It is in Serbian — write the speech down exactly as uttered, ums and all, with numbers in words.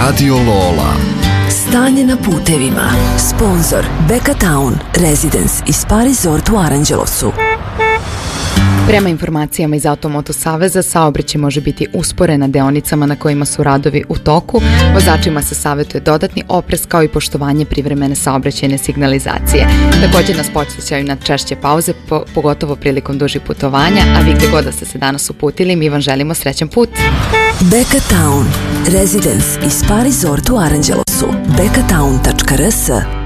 Radio Lola. Stanje na putevima. Sponzor Beka Town Residence i Spa Resort u Aranđelosu. Prema informacijama iz Automoto Saveza, saobraćaj može biti usporen na deonicama na kojima su radovi u toku. Vozačima se savjetuje dodatni oprez kao i poštovanje privremene saobraćajne signalizacije. Također nas podsjećaju na češće pauze, po, pogotovo prilikom dužih putovanja, a vi gde god da ste se danas uputili, mi vam želimo srećan put. Beka Town Residence i Spa Resort u Aranđelosu. beka town tačka r s